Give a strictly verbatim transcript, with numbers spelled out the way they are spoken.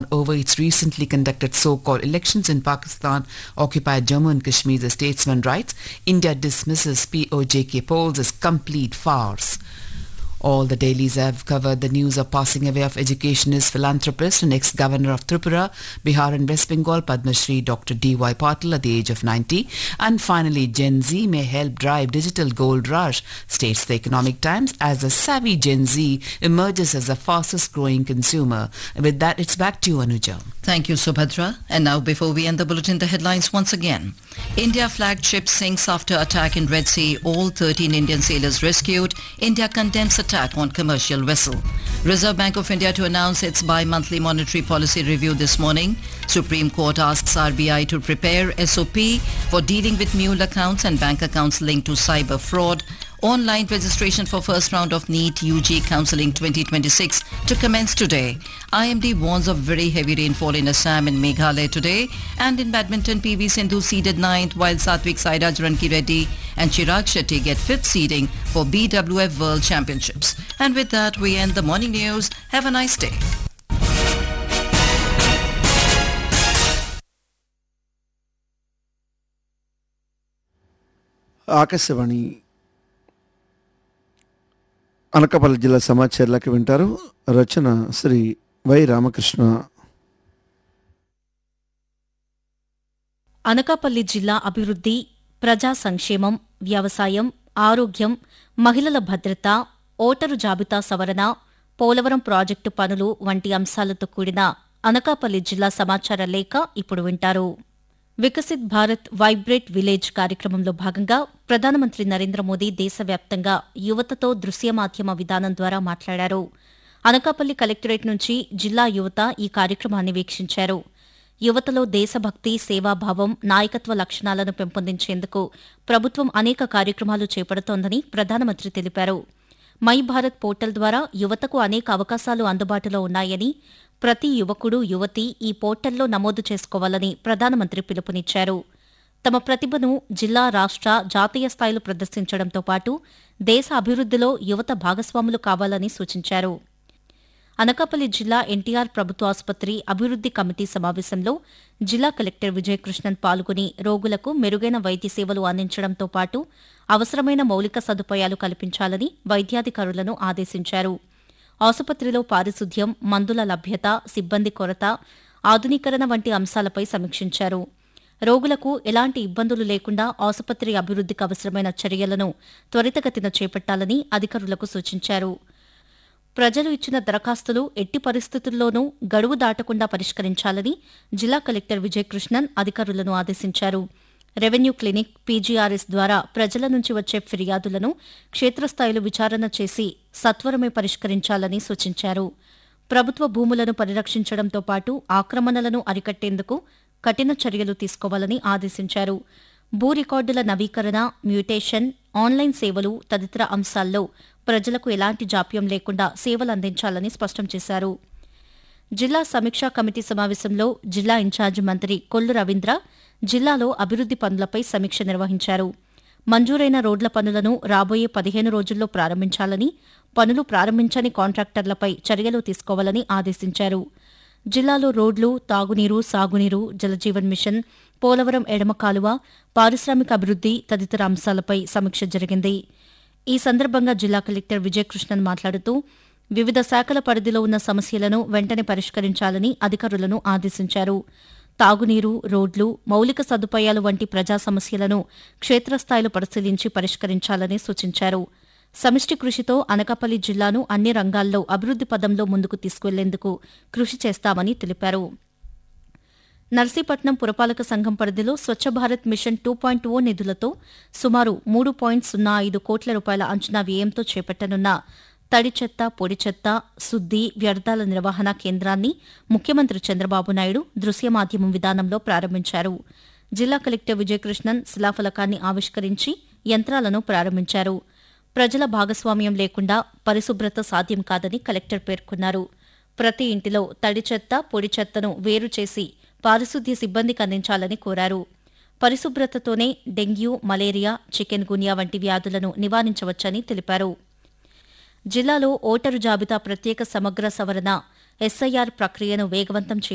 over its recently conducted so-called elections in Pakistan-occupied Jammu and Kashmir, the statesman writes, India dismisses P O J K polls as complete farce. All the dailies have covered the news of passing away of educationist, philanthropist and ex-governor of Tripura, Bihar and West Bengal, Padma Shri Doctor D Y Patil at the age of ninety. And finally, Gen Z may help drive digital gold rush, states the Economic Times, as a savvy Gen Z emerges as the fastest growing consumer. With that, it's back to you, Anuja. Thank you, Subhadra. And now, before we end the bulletin, the headlines once again. India flagged ship sinks after attack in Red Sea. All thirteen Indian sailors rescued. India condemns attack on commercial vessel. Reserve Bank of India to announce its bi-monthly monetary policy review this morning. Supreme Court asks R B I to prepare S O P for dealing with mule accounts and bank accounts linked to cyber fraud. Online registration for first round of NEET U G Counselling twenty twenty-six to commence today. I M D warns of very heavy rainfall in Assam and Meghalaya today. And in badminton, P V Sindhu seeded ninth, while Satvik Sairaj, Ranki Reddy and Chirag Shetty get fifth seeding for B W F World Championships. And with that, we end the morning news. Have a nice day. Akashvani Anakapalli జిల్లా సమాచారాలకు వింటారు. రచన Shri why Ramakrishna. Anakapalli జిల్లా అభివృద్ధి, ప్రజా సంక్షేమం, వ్యవసాయం, ఆరోగ్యం, మహిళల భద్రత, ఓటరు జాబితా సవరణ, పోలవరం ప్రాజెక్టు పనులు వంటి అంశాలతో కూడిన అనకాపల్లి జిల్లా సమాచార లేఖ ఇప్పుడు వింటారు. వికసిత్ భారత్ వైబ్రేట్ విలేజ్ కార్యక్రమంలో భాగంగా ప్రధానమంత్రి నరేంద్ర మోదీ దేశవ్యాప్తంగా యువతతో దృశ్య మాధ్యమ విధానం ద్వారా మాట్లాడారు. అనకాపల్లి కలెక్టరేట్ నుంచి జిల్లా యువత ఈ కార్యక్రమాన్ని వీక్షించారు. యువతలో దేశభక్తి, సేవాభావం, నాయకత్వ లక్షణాలను పెంపొందించేందుకు ప్రభుత్వం అనేక కార్యక్రమాలు చేపడుతోందని ప్రధానమంత్రి తెలిపారు. మై భారత్ పోర్టల్ ద్వారా యువతకు అనేక అవకాశాలు అందుబాటులో ఉన్నాయని, ప్రతి యువకుడు, యువతి ఈ పోర్టల్లో నమోదు చేసుకోవాలని ప్రధానమంత్రి పిలుపునిచ్చారు. తమ ప్రతిభను జిల్లా, రాష్ట్ర, జాతీయ స్థాయిలో ప్రదర్శించడంతో పాటు దేశ అభివృద్ధిలో యువత భాగస్వాములు కావాలని సూచించారు. అనకాపల్లి జిల్లా ఎన్టీఆర్ ప్రభుత్వ ఆసుపత్రి అభివృద్ది కమిటీ సమావేశంలో జిల్లా కలెక్టర్ విజయకృష్ణన్ పాల్గొని రోగులకు మెరుగైన వైద్య సేవలు అందించడంతో పాటు అవసరమైన మౌలిక సదుపాయాలు కల్పించాలని వైద్యాధికారులను ఆదేశించారు. ఆసుపత్రిలో పారిశుద్ధ్యం, మందుల లభ్యత, సిబ్బంది కొరత, ఆధునీకరణ వంటి అంశాలపై సమీక్షించారు. రోగులకు ఎలాంటి ఇబ్బందులు లేకుండా ఆసుపత్రి అభివృద్ధికి అవసరమైన చర్యలను త్వరితగతిన చేపట్టాలని అధికారులకు సూచించారు. ప్రజలు ఇచ్చిన దరఖాస్తులు ఎట్టి పరిస్థితుల్లోనూ గడువు దాటకుండా పరిష్కరించాలని జిల్లా కలెక్టర్ విజయకృష్ణన్ అధికారులను ఆదేశించారు. రెవెన్యూ క్లినిక్, పీజీఆర్ఎస్ ద్వారా ప్రజల నుంచి వచ్చే ఫిర్యాదులను క్షేత్రస్థాయిలో విచారణ చేసి సత్వరమే పరిష్కరించాలని సూచించారు. ప్రభుత్వ భూములను పరిరక్షించడంతో పాటు ఆక్రమణలను అరికట్టేందుకు కఠిన చర్యలు తీసుకోవాలని ఆదేశించారు. భూ రికార్డుల నవీకరణ, మ్యూటేషన్, ఆన్లైన్ సేవలు తదితర అంశాల్లో ప్రజలకు ఎలాంటి జాప్యం లేకుండా సేవలు అందించాలని స్పష్టం చేశారు. జిల్లా సమీక్షా కమిటీ సమావేశంలో జిల్లా ఇన్ఛార్జి మంత్రి కొల్లు రవీంద్ర జిల్లాలో అభివృద్ది పనులపై సమీక్ష నిర్వహించారు. మంజూరైన రోడ్ల పనులను రాబోయే పదిహేను రోజుల్లో ప్రారంభించాలని, పనులు ప్రారంభించని కాంట్రాక్టర్లపై చర్యలు తీసుకోవాలని ఆదేశించారు. జిల్లాలో రోడ్లు, తాగునీరు, సాగునీరు, జలజీవన్ మిషన్, పోలవరం ఎడమ కాలువ, పారిశ్రామిక అభివృద్ది తదితర అంశాలపై సమీక్ష జరిగింది. ఈ సందర్భంగా జిల్లా కలెక్టర్ విజయకృష్ణన్ మాట్లాడుతూ వివిధ శాఖల పరిధిలో ఉన్న సమస్యలను వెంటనే పరిష్కరించాలని అధికారులను ఆదేశించారు. తాగునీరు, రోడ్లు, మౌలిక సదుపాయాలు వంటి ప్రజా సమస్యలను క్షేత్రస్థాయిలో పరిశీలించి పరిష్కరించాలని సూచించారు. సమిష్టి కృషితో అనకాపల్లి జిల్లాను అన్ని రంగాల్లో అభివృద్ది పదంలో ముందుకు తీసుకువెళ్లేందుకు కృషి చేస్తామని తెలిపారు. నర్సీపట్నం పురపాలక సంఘం పరిధిలో Swachh Bharat machine two point ఓ నిధులతో సుమారు మూడు పాయింట్ సున్నా ఐదు కోట్ల రూపాయల అంచనా వ్యయంతో చేపట్టనున్న తడి చెత్త, పొడి చెత్త, శుద్ది, వ్యర్థాల నిర్వహణ కేంద్రాన్ని ముఖ్యమంత్రి చంద్రబాబు నాయుడు దృశ్య మాధ్యమం విధానంలో ప్రారంభించారు. జిల్లా కలెక్టర్ విజయకృష్ణన్ శిలాఫలకాన్ని ఆవిష్కరించి యంత్రాలను ప్రారంభించారు. ప్రజల భాగస్వామ్యం లేకుండా పరిశుభ్రత సాధ్యం కాదని కలెక్టర్ పేర్కొన్నారు. ప్రతి ఇంటిలో తడి చెత్త, పొడి చెత్తను వేరు చేసి పారిశుద్ధ్య సిబ్బందికి అందించాలని కోరారు. పరిశుభ్రతతోనే డెంగ్యూ, మలేరియా, చికెన్ గున్యా వంటి వ్యాధులను నివారించవచ్చని తెలిపారు. జిల్లాలో ఓటరు జాబితా ప్రత్యేక సమగ్ర సవరణ ఎస్ఐఆర్ ప్రక్రియను వేగవంతం